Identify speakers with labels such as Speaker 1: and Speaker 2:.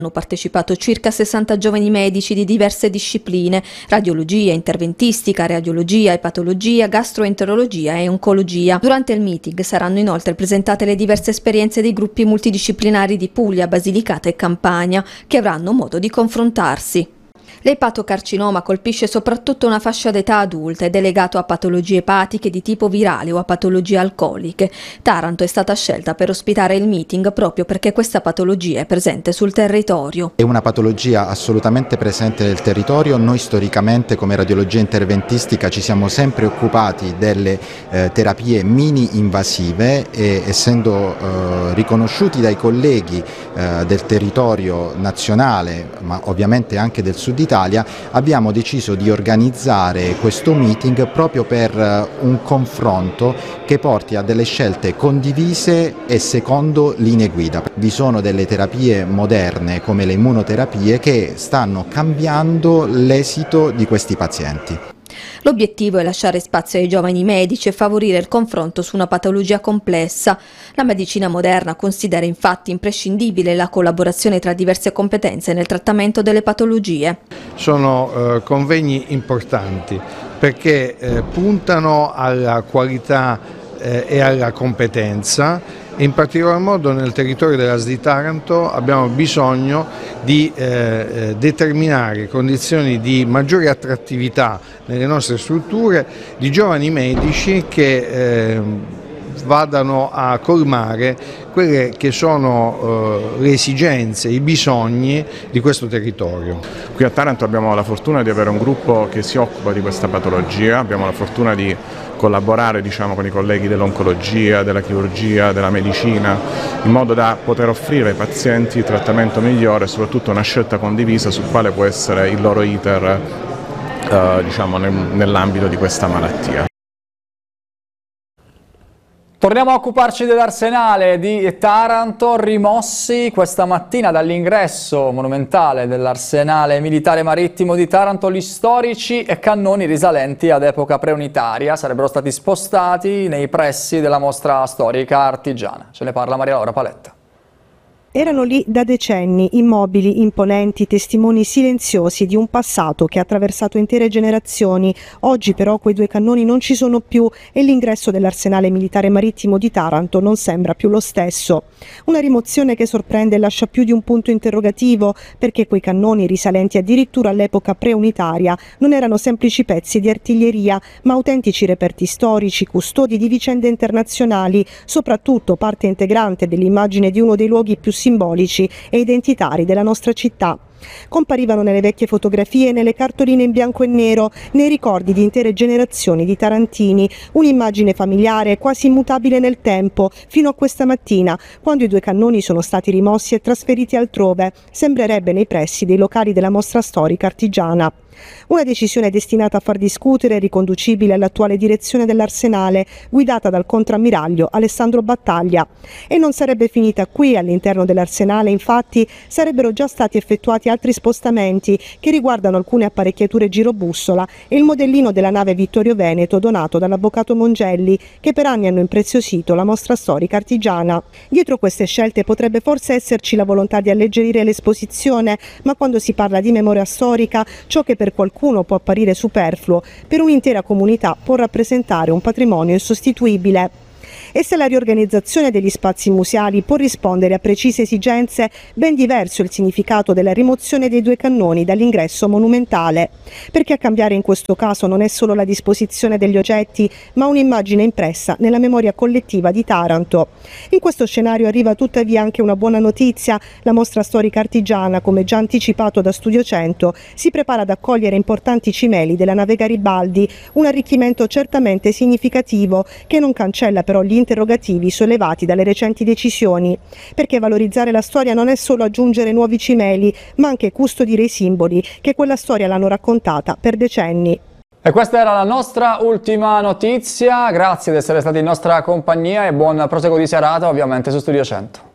Speaker 1: Hanno partecipato circa 60 giovani medici di diverse discipline: radiologia, interventistica, radiologia, epatologia, gastroenterologia e oncologia. Durante il meeting saranno inoltre presentate le diverse esperienze dei gruppi multidisciplinari di Puglia, Basilicata e Campania, che avranno modo di confrontarsi. L'epatocarcinoma colpisce soprattutto una fascia d'età adulta, ed è legato a patologie epatiche di tipo virale o a patologie alcoliche. Taranto è stata scelta per ospitare il meeting proprio perché questa patologia è presente sul territorio.
Speaker 2: È una patologia assolutamente presente nel territorio. Noi storicamente come radiologia interventistica ci siamo sempre occupati delle terapie mini invasive e essendo riconosciuti dai colleghi del territorio nazionale, ma ovviamente anche del sud Italia, abbiamo deciso di organizzare questo meeting proprio per un confronto che porti a delle scelte condivise e secondo linee guida. Vi sono delle terapie moderne come le immunoterapie che stanno cambiando l'esito di questi pazienti.
Speaker 1: L'obiettivo è lasciare spazio ai giovani medici e favorire il confronto su una patologia complessa. La medicina moderna considera infatti imprescindibile la collaborazione tra diverse competenze nel trattamento delle patologie.
Speaker 3: Sono convegni importanti perché puntano alla qualità e alla competenza. In particolar modo nel territorio della ASL di Taranto abbiamo bisogno di determinare condizioni di maggiore attrattività nelle nostre strutture di giovani medici che vadano a colmare quelle che sono le esigenze, i bisogni di questo territorio.
Speaker 4: Qui a Taranto abbiamo la fortuna di avere un gruppo che si occupa di questa patologia, abbiamo la fortuna di collaborare con i colleghi dell'oncologia, della chirurgia, della medicina, in modo da poter offrire ai pazienti il trattamento migliore e soprattutto una scelta condivisa su quale può essere il loro iter nell'ambito di questa malattia.
Speaker 5: Torniamo a occuparci dell'Arsenale di Taranto, rimossi questa mattina dall'ingresso monumentale dell'Arsenale Militare Marittimo di Taranto gli storici cannoni risalenti ad epoca preunitaria. Sarebbero stati spostati nei pressi della mostra storica artigiana. Ce ne parla Maria Laura Paletta.
Speaker 6: Erano lì da decenni, immobili, imponenti, testimoni silenziosi di un passato che ha attraversato intere generazioni. Oggi però quei due cannoni non ci sono più e l'ingresso dell'Arsenale Militare Marittimo di Taranto non sembra più lo stesso. Una rimozione che sorprende e lascia più di un punto interrogativo, perché quei cannoni, risalenti addirittura all'epoca preunitaria, non erano semplici pezzi di artiglieria, ma autentici reperti storici, custodi di vicende internazionali, soprattutto parte integrante dell'immagine di uno dei luoghi più simbolici e identitari della nostra città. Comparivano nelle vecchie fotografie, nelle cartoline in bianco e nero, nei ricordi di intere generazioni di tarantini, un'immagine familiare quasi immutabile nel tempo, fino a questa mattina, quando i due cannoni sono stati rimossi e trasferiti altrove, sembrerebbe nei pressi dei locali della mostra storica artigiana. Una decisione destinata a far discutere, riconducibile all'attuale direzione dell'Arsenale, guidata dal contrammiraglio Alessandro Battaglia. E non sarebbe finita qui. All'interno dell'Arsenale, infatti, sarebbero già stati effettuati altri spostamenti che riguardano alcune apparecchiature girobussola e il modellino della nave Vittorio Veneto donato dall'avvocato Mongelli, che per anni hanno impreziosito la mostra storica artigiana. Dietro queste scelte potrebbe forse esserci la volontà di alleggerire l'esposizione, ma quando si parla di memoria storica, ciò che per qualcuno può apparire superfluo, per un'intera comunità può rappresentare un patrimonio insostituibile. E se la riorganizzazione degli spazi museali può rispondere a precise esigenze, ben diverso è il significato della rimozione dei due cannoni dall'ingresso monumentale, perché a cambiare in questo caso non è solo la disposizione degli oggetti, ma un'immagine impressa nella memoria collettiva di Taranto. In questo scenario arriva tuttavia anche una buona notizia: la mostra storica artigiana, come già anticipato da Studio 100, si prepara ad accogliere importanti cimeli della nave Garibaldi, un arricchimento certamente significativo che non cancella però gli interrogativi sollevati dalle recenti decisioni, perché valorizzare la storia non è solo aggiungere nuovi cimeli, ma anche custodire i simboli che quella storia l'hanno raccontata per decenni.
Speaker 5: E questa era la nostra ultima notizia, grazie di essere stati in nostra compagnia e buon proseguo di serata ovviamente su Studio 100.